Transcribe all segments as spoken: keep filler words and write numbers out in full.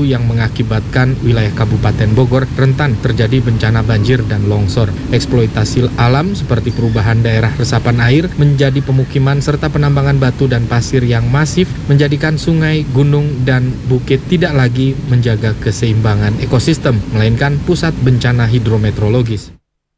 yang mengakibatkan wilayah Kabupaten Bogor rentan terjadi bencana banjir dan longsor. Eksploitasi alam seperti perubahan daerah resapan air menjadi pemukiman serta penambangan batu dan pasir yang masif menjadikan sungai, gunung, dan bukit tidak lagi menjaga keseimbangan ekosistem, melainkan pusat bencana hidrometeorologis.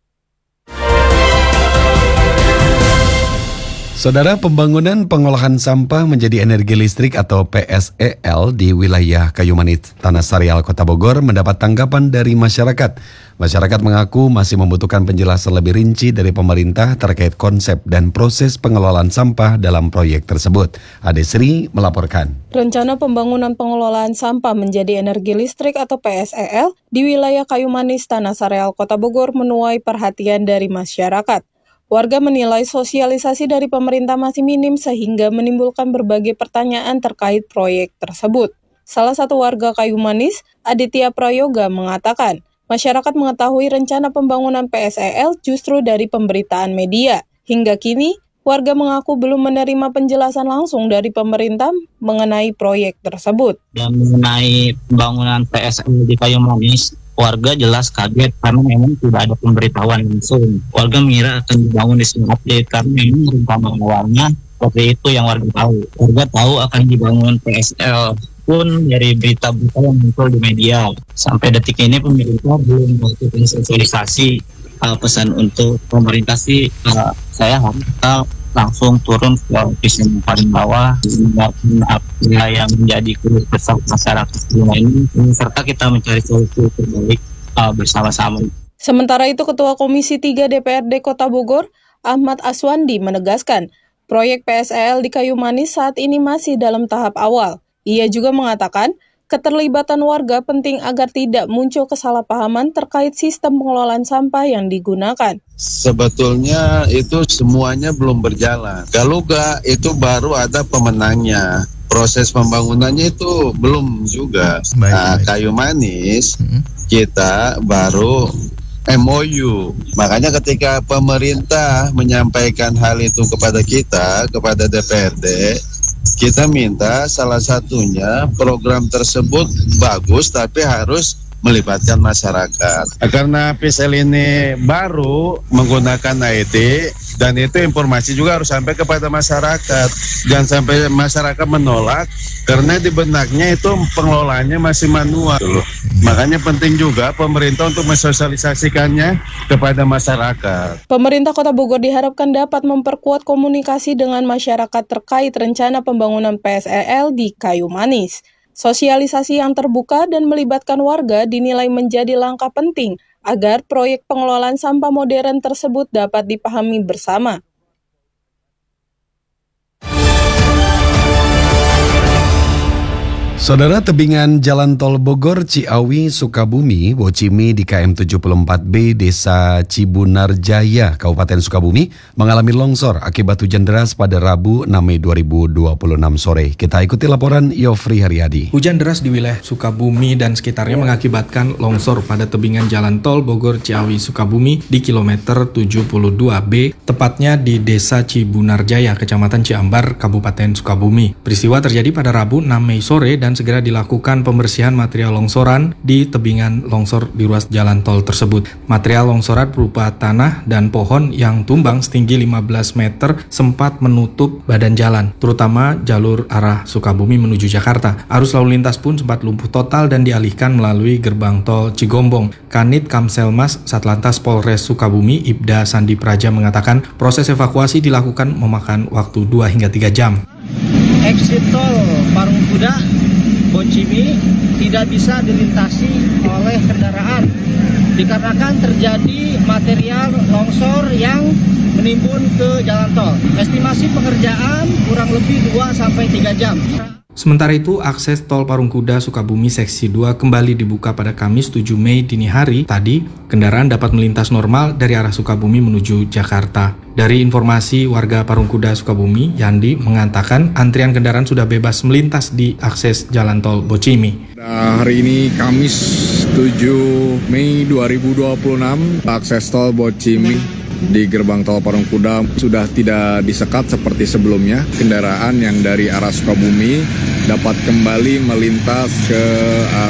Saudara, pembangunan pengolahan sampah menjadi energi listrik atau P S E L di wilayah Kayu Manis, Tanah Sarial, Kota Bogor mendapat tanggapan dari masyarakat. Masyarakat mengaku masih membutuhkan penjelasan lebih rinci dari pemerintah terkait konsep dan proses pengelolaan sampah dalam proyek tersebut. Ade Sri melaporkan. Rencana pembangunan pengelolaan sampah menjadi energi listrik atau P S E L di wilayah Kayu Manis, Tanah Sarial, Kota Bogor menuai perhatian dari masyarakat. Warga menilai sosialisasi dari pemerintah masih minim sehingga menimbulkan berbagai pertanyaan terkait proyek tersebut. Salah satu warga Kayu Manis, Aditya Prayoga, mengatakan, masyarakat mengetahui rencana pembangunan P S E L justru dari pemberitaan media. Hingga kini, warga mengaku belum menerima penjelasan langsung dari pemerintah mengenai proyek tersebut. Dan mengenai pembangunan P S E L di Kayu Manis, warga jelas kaget karena memang tidak ada pemberitahuan langsung. Warga mengira akan dibangun di sini update karena memang rencana awalnya seperti itu yang warga tahu. Warga tahu akan dibangun P S E L pun dari berita-berita yang muncul di media. Sampai detik ini pemerintah belum melakukan sosialisasi. Uh, pesan untuk pemerintah sih, uh, saya harus kita langsung turun ke ofis yang paling bawah, apa yang menjadi keluh kesah masyarakat ini, serta kita mencari solusi terbaik uh, bersama-sama. Sementara itu, Ketua Komisi tiga D P R D Kota Bogor, Ahmad Aswandi, menegaskan proyek P S E L di Kayu Manis saat ini masih dalam tahap awal. Ia juga mengatakan, keterlibatan warga penting agar tidak muncul kesalahpahaman terkait sistem pengelolaan sampah yang digunakan. Sebetulnya itu semuanya belum berjalan. Galuga itu baru ada pemenangnya. Proses pembangunannya itu belum juga. Baik, nah, baik. Kayu Manis kita baru M O U. Makanya ketika pemerintah menyampaikan hal itu kepada kita, kepada D P R D, kita minta salah satunya program tersebut bagus tapi harus melibatkan masyarakat. Karena P S E L ini baru menggunakan I T dan itu informasi juga harus sampai kepada masyarakat. Jangan sampai masyarakat menolak karena di benaknya itu pengelolaannya masih manual. Makanya penting juga pemerintah untuk mensosialisasikannya kepada masyarakat. Pemerintah Kota Bogor diharapkan dapat memperkuat komunikasi dengan masyarakat terkait rencana pembangunan P S E L di Kayu Manis. Sosialisasi yang terbuka dan melibatkan warga dinilai menjadi langkah penting agar proyek pengelolaan sampah modern tersebut dapat dipahami bersama. Saudara, tebingan Jalan Tol Bogor Ciawi Sukabumi Bocimi di K M tujuh puluh empat B Desa Cibunarjaya Kabupaten Sukabumi mengalami longsor akibat hujan deras pada Rabu enam Mei dua ribu dua puluh enam sore. Kita ikuti laporan Yofri Haryadi. Hujan deras di wilayah Sukabumi dan sekitarnya mengakibatkan longsor pada tebingan Jalan Tol Bogor Ciawi Sukabumi di kilometer tujuh puluh dua B, tepatnya di Desa Cibunarjaya, Kecamatan Ciambar, Kabupaten Sukabumi. Peristiwa terjadi pada Rabu enam Mei sore dan segera dilakukan pembersihan material longsoran di tebingan longsor di ruas jalan tol tersebut. Material longsoran berupa tanah dan pohon yang tumbang setinggi lima belas meter sempat menutup badan jalan, terutama jalur arah Sukabumi menuju Jakarta. Arus lalu lintas pun sempat lumpuh total dan dialihkan melalui gerbang tol Cigombong. Kanit Kamselmas Satlantas Polres Sukabumi, Ibda Sandi Praja, mengatakan proses evakuasi dilakukan memakan waktu dua hingga tiga jam. Exit tol Parung Kuda Bocimi tidak bisa dilintasi oleh kendaraan dikarenakan terjadi material longsor yang menimbun ke jalan tol. Estimasi pengerjaan kurang lebih dua sampai tiga jam. Sementara itu, akses tol Parung Kuda Sukabumi Seksi dua kembali dibuka pada Kamis tujuh Mei dini hari tadi. Kendaraan dapat melintas normal dari arah Sukabumi menuju Jakarta. Dari informasi warga Parung Kuda Sukabumi, Yandi mengatakan antrian kendaraan sudah bebas melintas di akses jalan tol Bocimi. Nah, hari ini Kamis tujuh Mei dua ribu dua puluh enam, akses tol Bocimi di gerbang tol Parung Kuda sudah tidak disekat seperti sebelumnya. Kendaraan yang dari arah Sukabumi dapat kembali melintas ke